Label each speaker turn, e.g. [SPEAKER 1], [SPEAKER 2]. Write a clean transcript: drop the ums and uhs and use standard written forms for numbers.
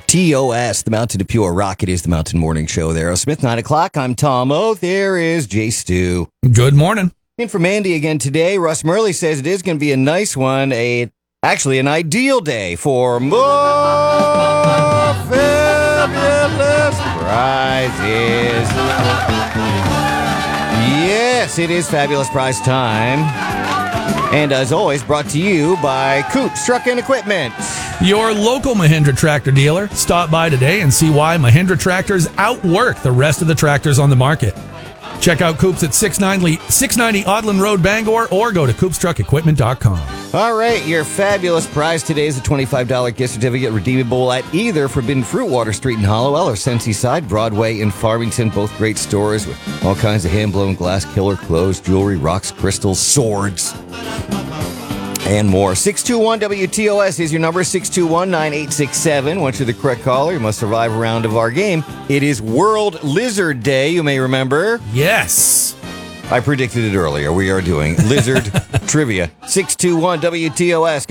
[SPEAKER 1] TOS, the Mountain to Pure Rock. It is the Mountain Morning Show there. Smith, 9 o'clock. I'm Tom O. There is Jay Stu.
[SPEAKER 2] Good morning.
[SPEAKER 1] In from Andy again today. Russ Murley says it is going to be a nice one. Actually, an ideal day for more fabulous prizes. Yes, it is fabulous prize time. And as always, brought to you by Coops Truck and Equipment.
[SPEAKER 2] Your local Mahindra tractor dealer. Stop by today and see why Mahindra tractors outwork the rest of the tractors on the market. Check out Coops at 690 Odland Road, Bangor, or go to CoopsTruckEquipment.com.
[SPEAKER 1] All right, your fabulous prize today is a $25 gift certificate redeemable at either Forbidden Fruit, Water Street in Hollowell, or Sensi Side, Broadway in Farmington. Both great stores with all kinds of hand-blown glass, killer clothes, jewelry, rocks, crystals, swords, and more. 621-WTOS is your number, 621-9867. Once you're the correct caller, you must survive a round of our game. It is World Lizard Day, you may remember.
[SPEAKER 2] Yes.
[SPEAKER 1] I predicted it earlier. We are doing lizard trivia. 621-WTOS.